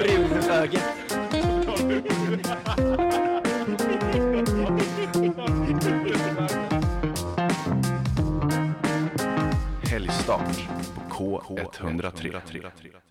Brunögd. Helgstart på K103.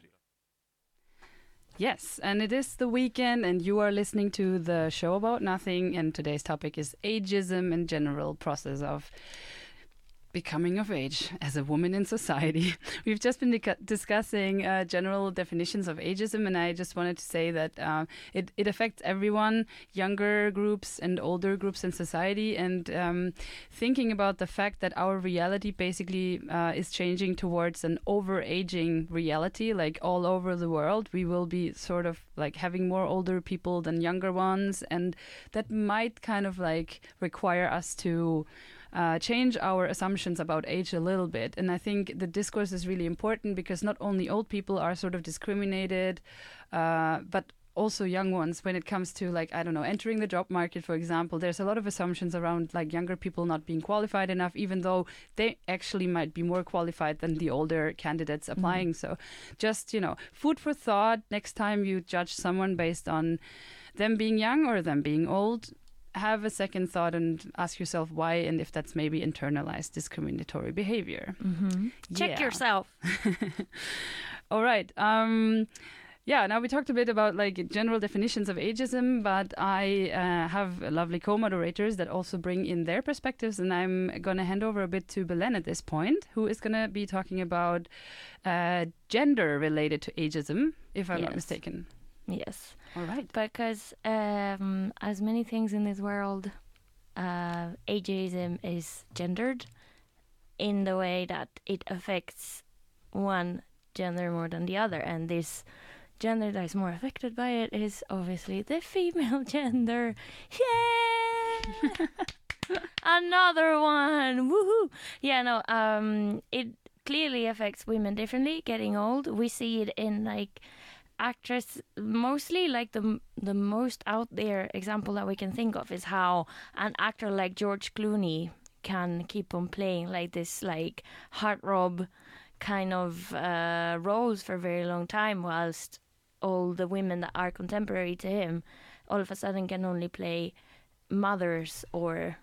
Yes, and it is the weekend, and you are listening to the show about nothing, and today's topic is ageism and general process of becoming of age as a woman in society. We've just been discussing general definitions of ageism, and I just wanted to say that it affects everyone, younger groups and older groups in society, and thinking about the fact that our reality basically is changing towards an over-aging reality, like all over the world. We will be sort of like having more older people than younger ones, and that might kind of like require us to change our assumptions about age a little bit. And I think the discourse is really important because not only old people are sort of discriminated, but also young ones when it comes to, like, I don't know, entering the job market, for example. There's a lot of assumptions around like younger people not being qualified enough, even though they actually might be more qualified than the older candidates applying. So just, food for thought. Next time you judge someone based on them being young or them being old, have a second thought and ask yourself why, and if that's maybe internalized discriminatory behavior. Mm-hmm. Check yourself. All right. Now we talked a bit about like general definitions of ageism, but I have lovely co-moderators that also bring in their perspectives, and I'm going to hand over a bit to Belen at this point, who is going to be talking about gender related to ageism, if I'm not mistaken. Yes. All right. Because as many things in this world, ageism is gendered in the way that it affects one gender more than the other. And this gender that is more affected by it is obviously the female gender. Yay! Another one! Woohoo! It clearly affects women differently getting old. We see it in like actress, mostly like the most out there example that we can think of is how an actor like George Clooney can keep on playing like this like heartthrob kind of roles for a very long time, whilst all the women that are contemporary to him all of a sudden can only play mothers or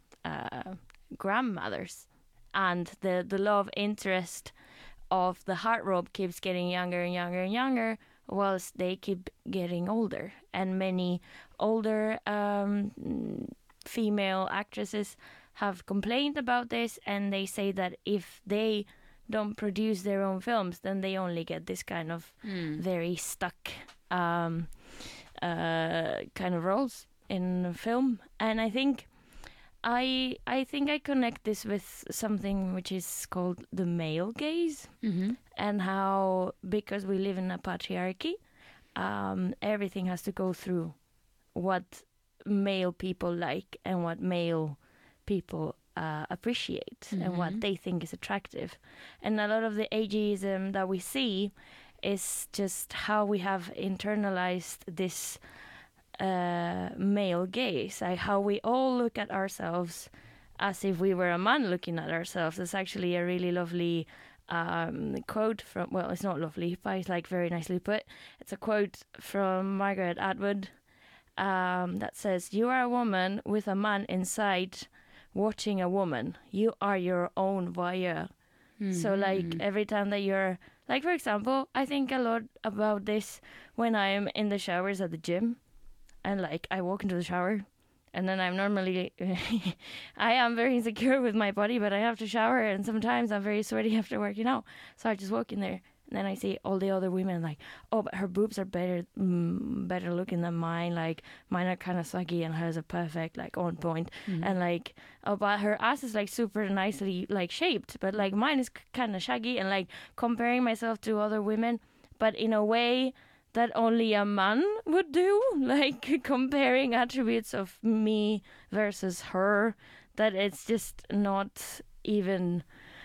grandmothers, and the love interest of the heartthrob keeps getting younger and younger and younger, whilst they keep getting older. And many older female actresses have complained about this, and they say that if they don't produce their own films, then they only get this kind of very stuck kind of roles in film. And I think I connect this with something which is called the male gaze, and how, because we live in a patriarchy, everything has to go through what male people like and what male people appreciate and what they think is attractive. And a lot of the ageism that we see is just how we have internalized this male gaze, like how we all look at ourselves as if we were a man looking at ourselves. It's actually a really lovely quote from, well, it's not lovely, but it's like very nicely put. It's a quote from Margaret Atwood that says, "You are a woman with a man inside watching a woman. You are your own voyeur." So like every time that you're, like, for example, I think a lot about this when I'm in the showers at the gym. And like I walk into the shower, and then I'm normally, I am very insecure with my body, but I have to shower, and sometimes I'm very sweaty after working out. So I just walk in there, and then I see all the other women like, oh, but her boobs are better looking than mine. Like mine are kind of saggy, and hers are perfect, like on point. And like, oh, but her ass is like super nicely like shaped, but like mine is kind of shaggy. And like comparing myself to other women, but in a way that only a man would do, like comparing attributes of me versus her, that it's just not even,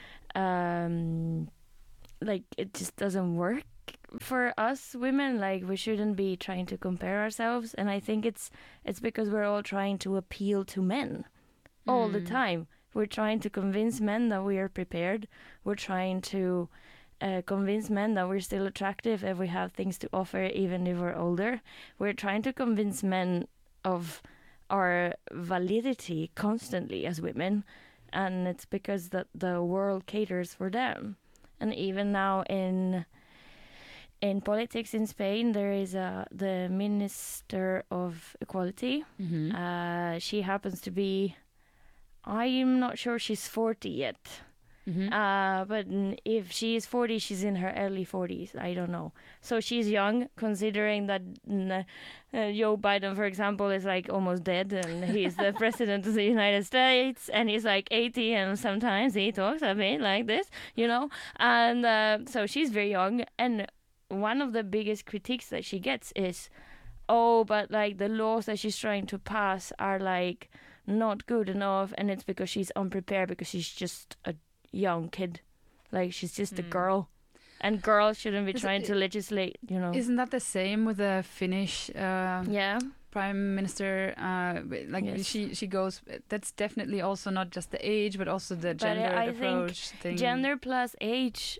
like, it just doesn't work for us women. Like, we shouldn't be trying to compare ourselves. And I think it's because we're all trying to appeal to men all the time. We're trying to convince men that we are prepared. We're trying to convince men that we're still attractive and we have things to offer even if we're older. We're trying to convince men of our validity constantly as women, and it's because that the world caters for them. And even now in politics in Spain, there is the Minister of Equality. She happens to be, I'm not sure she's 40 yet. But if she is 40, she's in her early 40s. I don't know. So she's young, considering that Joe Biden, for example, is like almost dead, and he's the president of the United States, and he's like 80, and sometimes he talks a bit like this, you know. And so she's very young, and one of the biggest critiques that she gets is, oh, but like the laws that she's trying to pass are like not good enough, and it's because she's unprepared, because she's just a young kid, like she's just a girl, and girls shouldn't be trying to legislate, you know. Isn't that the same with the Finnish prime minister? Like Yes. she goes, that's definitely also not just the age but also the gender I approach think thing. gender plus age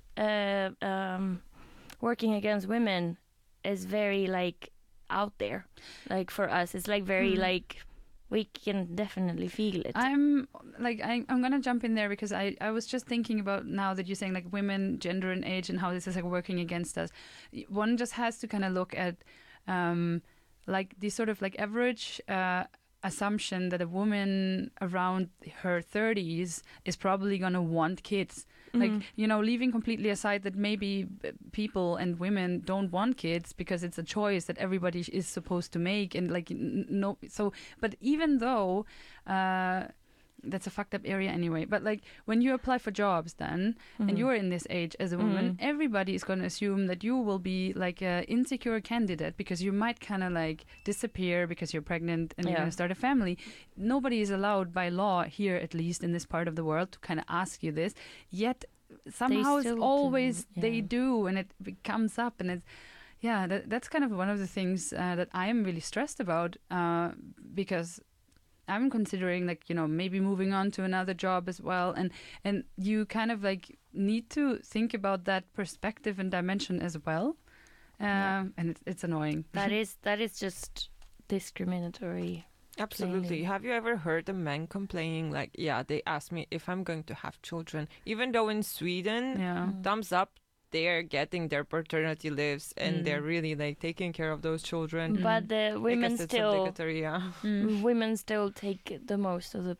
working against women is very like out there, like for us it's like very like we can definitely feel it. I'm gonna jump in there because I was just thinking about, now that you're saying like women, gender and age, and how this is like working against us. One just has to kind of look at like the sort of like average assumption that a woman around her 30s is probably gonna want kids. Like, you know, leaving completely aside that maybe people and women don't want kids because it's a choice that everybody is supposed to make, and like no, so but even though that's a fucked up area anyway, but like when you apply for jobs then and you're in this age as a woman, everybody is going to assume that you will be like a insecure candidate because you might kind of like disappear because you're pregnant and you're going to start a family. Nobody is allowed by law here, at least in this part of the world, to kind of ask you this, yet somehow it's always they do, and it comes up, and it's that's kind of one of the things that I am really stressed about, because I'm considering, like, you know, maybe moving on to another job as well, and you kind of like need to think about that perspective and dimension as well, and it's annoying. That is just discriminatory. Absolutely. Plainly. Have you ever heard a man complaining like, they asked me if I'm going to have children, even though in Sweden, thumbs up, they're getting their paternity leaves and they're really like taking care of those children. But the women because it's still obligatory, women still take the most of the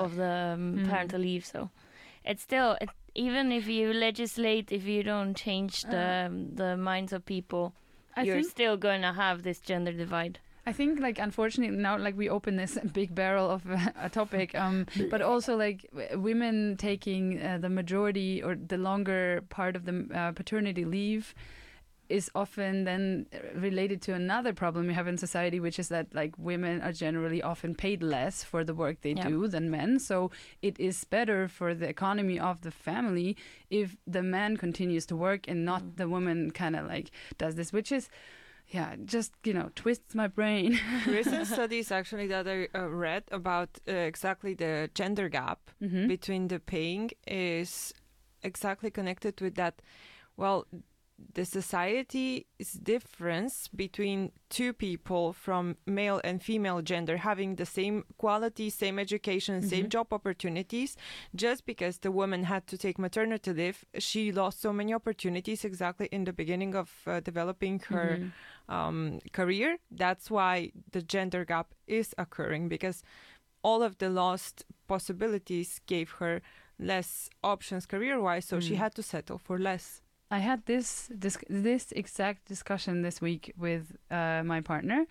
parental leave. So it's still even if you legislate, if you don't change the minds of people, you're still going to have this gender divide. I think, like, unfortunately now, like, we open this big barrel of a topic, but also like women taking the majority or the longer part of the paternity leave is often then related to another problem we have in society, which is that like women are generally often paid less for the work they do than men. So it is better for the economy of the family if the man continues to work and not the woman kind of like does this, which is just, you know, twists my brain. Recent studies actually that I read about exactly the gender gap between the paying is exactly connected with that. Well, the society's difference between two people from male and female gender having the same quality, same education, same job opportunities, just because the woman had to take maternity leave, she lost so many opportunities exactly in the beginning of developing her career. That's why the gender gap is occurring, because all of the lost possibilities gave her less options career-wise, so she had to settle for less. I had this exact discussion this week with my partner,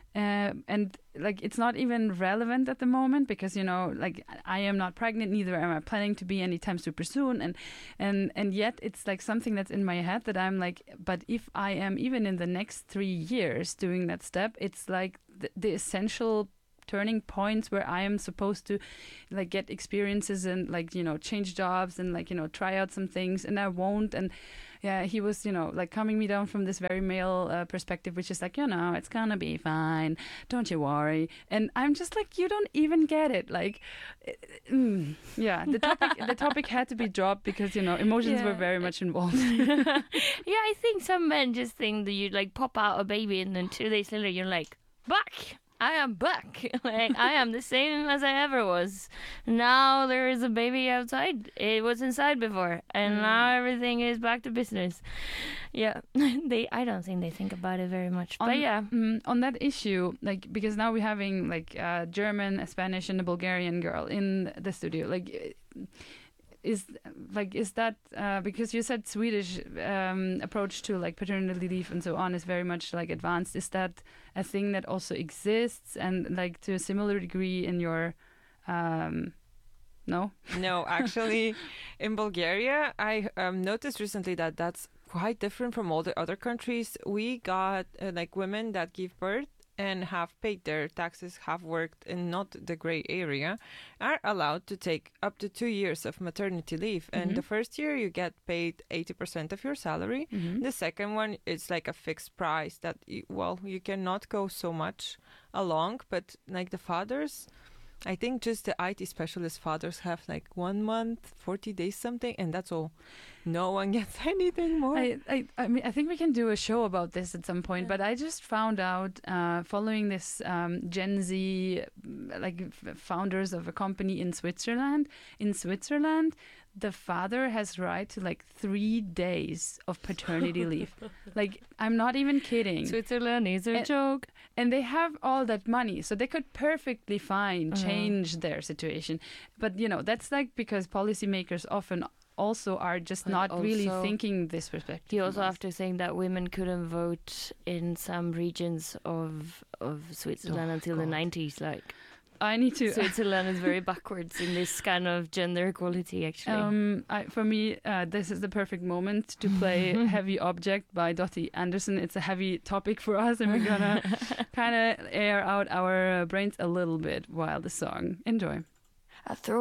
and like it's not even relevant at the moment because, you know, like I am not pregnant, neither am I planning to be anytime super soon, and yet it's like something that's in my head that I'm like, but if I am even in the next 3 years doing that step, it's like the essential turning points where I am supposed to like get experiences and like, you know, change jobs and like, you know, try out some things, and I won't. And yeah, he was, you know, like calming me down from this very male perspective, which is like, you know, it's gonna be fine, don't you worry. And I'm just like, you don't even get it. Like, yeah, the topic had to be dropped because, you know, emotions were very much involved. Yeah, I think some men just think that you like pop out a baby and then 2 days later you're like, back. I am back. Like, I am the same as I ever was. Now there is a baby outside. It was inside before, and now everything is back to business. Yeah, I don't think they think about it very much. But yeah, on that issue, like, because now we're having like a German, a Spanish, and a Bulgarian girl in the studio. Like, is that because you said Swedish approach to like paternity leave and so on is very much like advanced? Is that a thing that also exists and like to a similar degree in your no? No, actually, in Bulgaria, I noticed recently that that's quite different from all the other countries. We got like women that give birth and have paid their taxes, have worked in not the gray area, are allowed to take up to 2 years of maternity leave. And the first year you get paid 80% of your salary. The second one is like a fixed price that, you cannot go so much along. But like the fathers, I think just the IT specialist fathers have like 1 month, 40 days something, and that's all. No one gets anything more. I mean, I think we can do a show about this at some point, but I just found out following this Gen Z, like founders of a company in Switzerland. In Switzerland, the father has right to like 3 days of paternity leave. Like, I'm not even kidding. Switzerland is a joke. And they have all that money, so they could perfectly fine change their situation. But, you know, that's like because policymakers often also are just not really thinking this perspective. You also have to think that women couldn't vote in some regions of Switzerland until the 90s. Like, I need to. Switzerland is very backwards in this kind of gender equality, actually. For me, this is the perfect moment to play Heavy Object by Dottie Anderson. It's a heavy topic for us, and we're gonna kind of air out our brains a little bit while the song. Enjoy. I throw